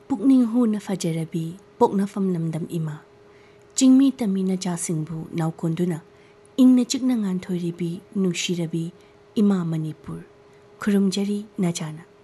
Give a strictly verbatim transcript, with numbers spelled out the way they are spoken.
Pukning huna fajarabi poknafam lamdam ima. Jingmi tami na jasingbu naukonduna. Ingna chikna ngan thoiribi nungshirabi ima Manipur. Khurumjari Najana.